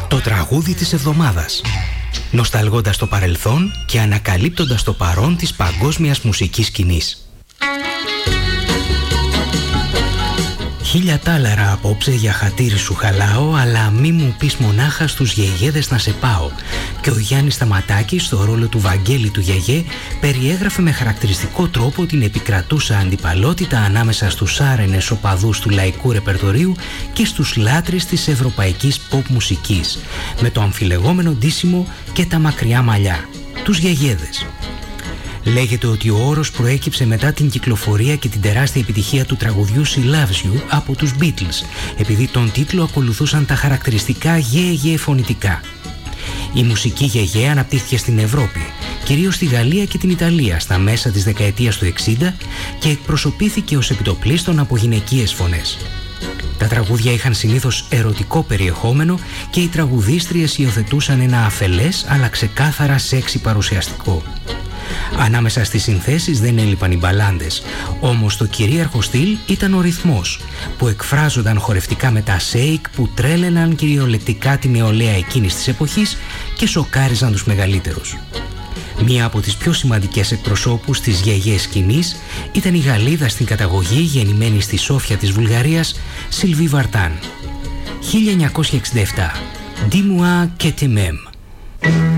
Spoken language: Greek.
Το τραγούδι της εβδομάδας. Νοσταλγώντας το παρελθόν και ανακαλύπτοντας το παρόν της παγκόσμιας μουσικής σκηνής. Χίλια τάλαρα απόψε για χατήρι σου χαλάω, αλλά μη μου πεις μονάχα στους γιαγέδες να σε πάω. Και ο Γιάννης Σταματάκης, στο ρόλο του Βαγγέλη του Γιαγέ, περιέγραφε με χαρακτηριστικό τρόπο την επικρατούσα αντιπαλότητα ανάμεσα στους άρενες οπαδούς του λαϊκού ρεπερτορίου και στους λάτρεις της ευρωπαϊκής pop μουσικής, με το αμφιλεγόμενο ντύσιμο και τα μακριά μαλλιά, τους γιαγέδες. Λέγεται ότι ο όρος προέκυψε μετά την κυκλοφορία και την τεράστια επιτυχία του τραγουδιού She Loves You από τους Beatles, επειδή τον τίτλο ακολουθούσαν τα χαρακτηριστικά γε-γε φωνητικά. Η μουσική γε-γε αναπτύχθηκε στην Ευρώπη, κυρίως στη Γαλλία και την Ιταλία στα μέσα της δεκαετίας του 60 και εκπροσωπήθηκε ως επιτοπλίστων από γυναικείες φωνές. Τα τραγούδια είχαν συνήθως ερωτικό περιεχόμενο και οι τραγουδίστριες υιοθετούσαν ένα αφελές αλλά ξεκάθαρα σεξι παρουσιαστικό. Ανάμεσα στις συνθέσεις δεν έλειπαν οι μπαλάντες, όμως το κυρίαρχο στυλ ήταν ο ρυθμός, που εκφράζονταν χορευτικά με τα σέικ που τρέλαιναν κυριολεκτικά τη νεολαία εκείνης της εποχής και σοκάριζαν τους μεγαλύτερους. Μία από τις πιο σημαντικές εκπροσώπους της γιαγέ σκηνής ήταν η Γαλλίδα στην καταγωγή, γεννημένη στη Σόφια της Βουλγαρίας, Σιλβί Βαρτάν. 1967. Dis-moi que tu m'aimes.